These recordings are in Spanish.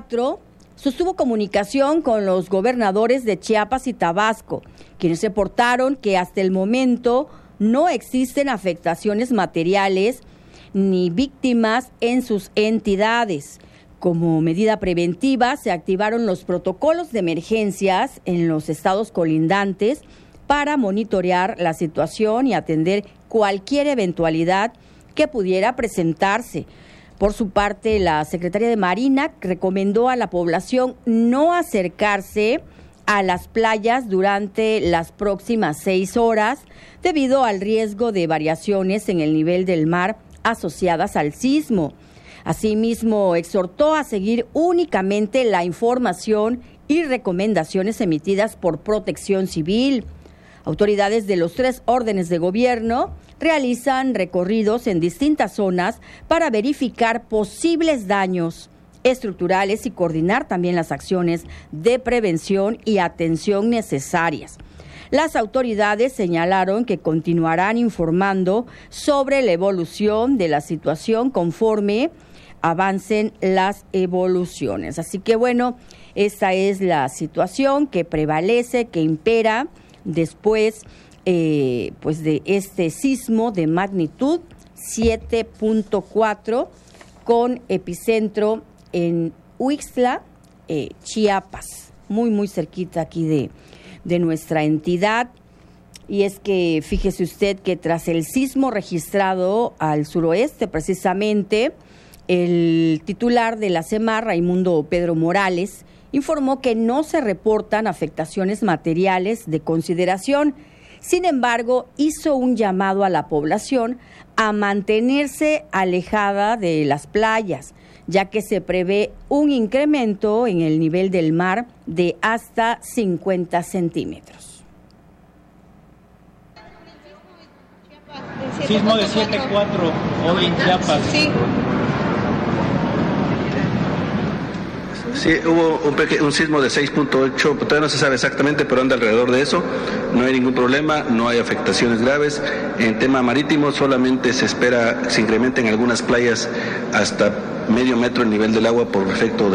4 sostuvo comunicación con los gobernadores de Chiapas y Tabasco, quienes reportaron que hasta el momento no existen afectaciones materiales ni víctimas en sus entidades. Como medida preventiva, se activaron los protocolos de emergencias en los estados colindantes para monitorear la situación y atender cualquier eventualidad que pudiera presentarse. Por su parte, la Secretaría de Marina recomendó a la población no acercarse a las playas durante las próximas 6 horas debido al riesgo de variaciones en el nivel del mar asociadas al sismo. Asimismo, exhortó a seguir únicamente la información y recomendaciones emitidas por Protección Civil. Autoridades de los 3 órdenes de gobierno realizan recorridos en distintas zonas para verificar posibles daños estructurales y coordinar también las acciones de prevención y atención necesarias. Las autoridades señalaron que continuarán informando sobre la evolución de la situación conforme avancen las evoluciones. Así que bueno, esta es la situación que prevalece, que impera después pues de este sismo de magnitud 7.4 con epicentro en Huixtla, Chiapas, muy cerquita aquí de nuestra entidad. Y es que fíjese usted que tras el sismo registrado al suroeste, precisamente, el titular de la SEMAR, Raimundo Pedro Morales, informó que no se reportan afectaciones materiales de consideración. Sin embargo, hizo un llamado a la población a mantenerse alejada de las playas, ya que se prevé un incremento en el nivel del mar de hasta 50 centímetros. Sismo de 7.4 hoy en Chiapas. Sí. Sí, hubo un sismo de 6.8, todavía no se sabe exactamente, pero anda alrededor de eso. No hay ningún problema, no hay afectaciones graves. En tema marítimo solamente se espera que se incremente en algunas playas hasta medio metro el nivel del agua por efecto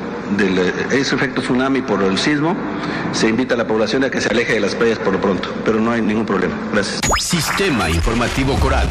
ese efecto tsunami por el sismo. Se invita a la población a que se aleje de las playas por lo pronto, pero no hay ningún problema. Gracias. Sistema Informativo Coral.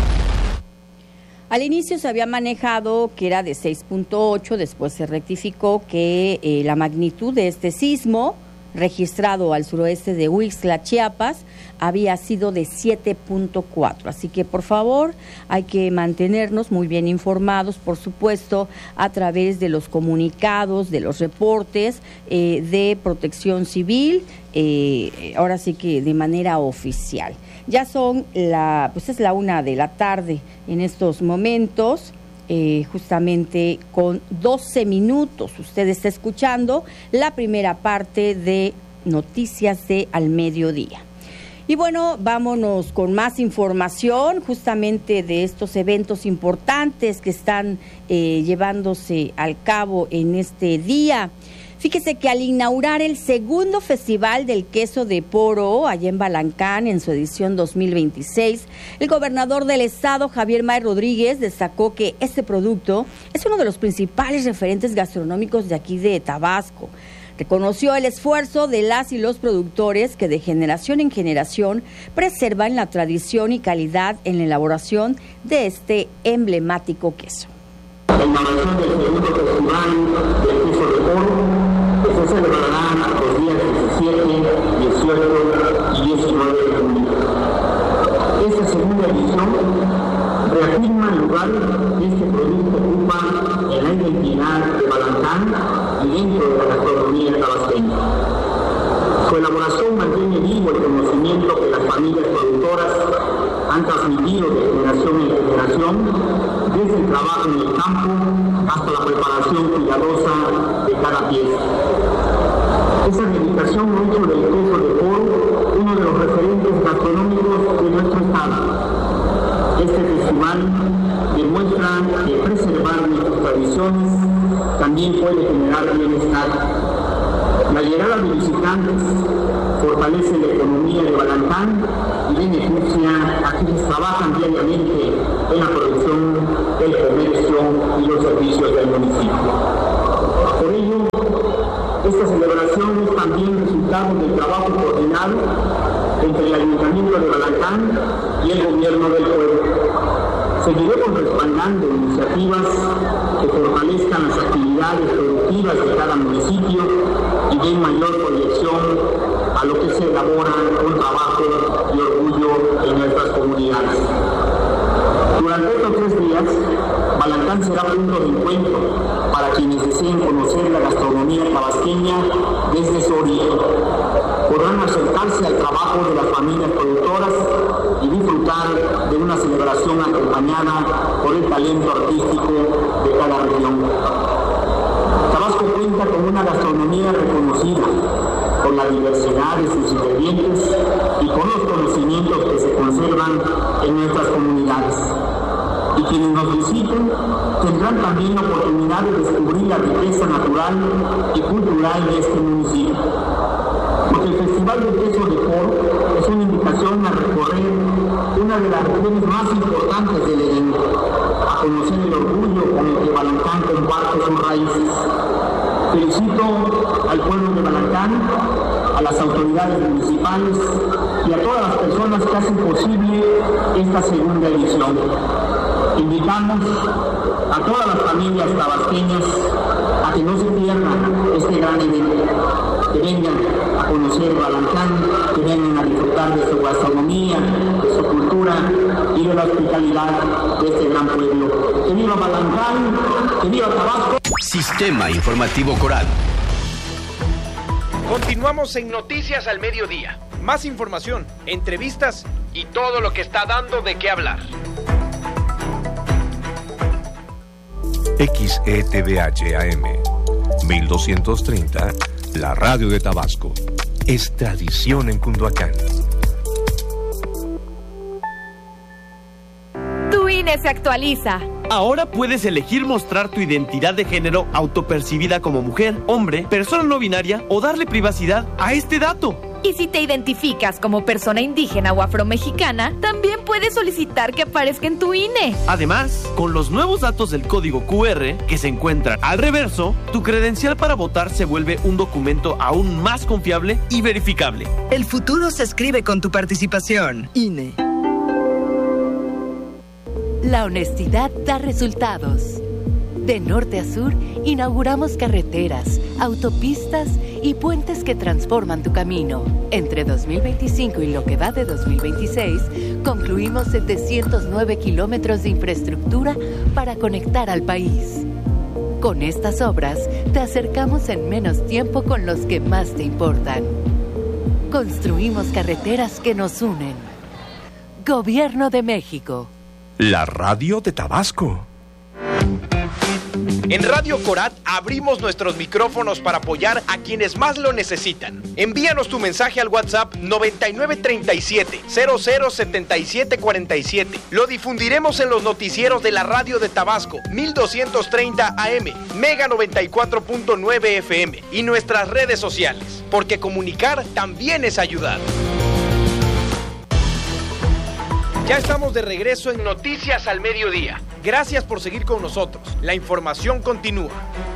Al inicio se había manejado que era de 6.8, después se rectificó que la magnitud de este sismo registrado al suroeste de Huixtla, Chiapas, había sido de 7.4. Así que, por favor, hay que mantenernos muy bien informados, por supuesto, a través de los comunicados, de los reportes de Protección Civil, ahora sí que de manera oficial. Ya son es la 1 de la tarde en estos momentos, justamente con 12 minutos. Usted está escuchando la primera parte de Noticias de Al Mediodía. Y bueno, vámonos con más información justamente de estos eventos importantes que están llevándose al cabo en este día. Fíjese que al inaugurar el segundo Festival del Queso de Poro, allá en Balancán, en su edición 2026, el gobernador del estado, Javier May Rodríguez, destacó que este producto es uno de los principales referentes gastronómicos de aquí de Tabasco. Reconoció el esfuerzo de las y los productores que de generación en generación preservan la tradición y calidad en la elaboración de este emblemático queso. La inauguración del segundo Festival del Queso de Poro se celebrará los días 17, 18 y 19 de junio. Esta segunda edición reafirma el lugar que este producto ocupa en la identidad de Balancán y dentro de la gastronomía tabasqueña. Su elaboración mantiene vivo el conocimiento que las familias productoras han transmitido de generación en generación, desde el trabajo en el campo hasta la preparación cuidadosa de cada pieza. Esa dedicación ha hecho del queso de Poro uno de los referentes gastronómicos de nuestro estado. Este festival demuestra que preservar nuestras tradiciones también puede generar bienestar. La llegada de visitantes fortalece la economía de Balancán y beneficia a quienes trabajan diariamente en la producción, el comercio y los servicios del municipio. Por ello, Esta celebración es también resultado del trabajo coordinado entre el Ayuntamiento de Balancán y el Gobierno del Pueblo. Seguiremos respaldando iniciativas que fortalezcan las actividades productivas de cada municipio y den mayor proyección a lo que se elabora con trabajo y orgullo en nuestras comunidades. Durante estos 3 días, Balancán será punto de encuentro para quienes deseen conocer la gastronomía tabasqueña desde su origen. Podrán acercarse al trabajo de las familias productoras y disfrutar de una celebración acompañada por el talento artístico de cada región. Tabasco cuenta con una gastronomía reconocida, con la diversidad de sus ingredientes y con los conocimientos que se conservan en nuestras comunidades. Y quienes nos visiten tendrán también la oportunidad de descubrir la riqueza natural y cultural de este municipio. Porque el Festival del Queso de Poro es una invitación a recorrer una de las regiones más importantes del evento, a conocer el orgullo con el que Balancán comparte sus raíces. Felicito al pueblo de Balancán, a las autoridades municipales y a todas las personas que hacen posible esta segunda edición. Invitamos a todas las familias tabasqueñas a que no se pierdan este gran evento, que vengan a conocer Balancán, que vengan a disfrutar de su gastronomía, de su cultura y de la hospitalidad de este gran pueblo. ¡Que viva Balancán! ¡Que viva Tabasco! Sistema Informativo Coral. Continuamos en Noticias al Mediodía. Más información, entrevistas y todo lo que está dando de qué hablar. XETVH AM 1230, la radio de Tabasco. Es tradición en Cunduacán. Tu INE se actualiza. Ahora puedes elegir mostrar tu identidad de género autopercibida como mujer, hombre, persona no binaria o darle privacidad a este dato. Y si te identificas como persona indígena o afromexicana, también puedes solicitar que aparezca en tu INE. Además, con los nuevos datos del código QR que se encuentran al reverso, tu credencial para votar se vuelve un documento aún más confiable y verificable. El futuro se escribe con tu participación. INE. La honestidad da resultados. De norte a sur, inauguramos carreteras, autopistas y puentes que transforman tu camino. Entre 2025 y lo que va de 2026, concluimos 709 kilómetros de infraestructura para conectar al país. Con estas obras, te acercamos en menos tiempo con los que más te importan. Construimos carreteras que nos unen. Gobierno de México. La radio de Tabasco. En Radio Corat abrimos nuestros micrófonos para apoyar a quienes más lo necesitan. Envíanos tu mensaje al WhatsApp 9937-007747. Lo difundiremos en los noticieros de la radio de Tabasco, 1230 AM, Mega 94.9 FM y nuestras redes sociales, porque comunicar también es ayudar. Ya estamos de regreso en Noticias al Mediodía. Gracias por seguir con nosotros. La información continúa.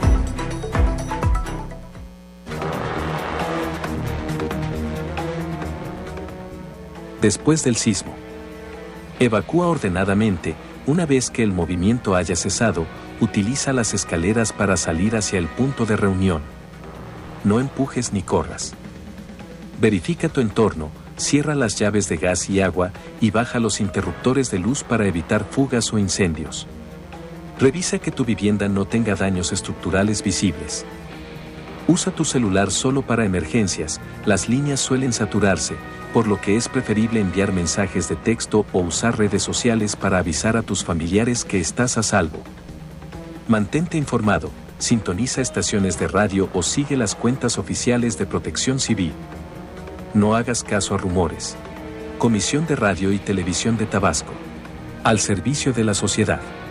Después del sismo. Evacúa ordenadamente. Una vez que el movimiento haya cesado, utiliza las escaleras para salir hacia el punto de reunión. No empujes ni corras. Verifica tu entorno. Cierra las llaves de gas y agua y baja los interruptores de luz para evitar fugas o incendios. Revisa que tu vivienda no tenga daños estructurales visibles. Usa tu celular solo para emergencias, las líneas suelen saturarse, por lo que es preferible enviar mensajes de texto o usar redes sociales para avisar a tus familiares que estás a salvo. Mantente informado, sintoniza estaciones de radio o sigue las cuentas oficiales de Protección Civil. No hagas caso a rumores. Comisión de Radio y Televisión de Tabasco. Al servicio de la sociedad.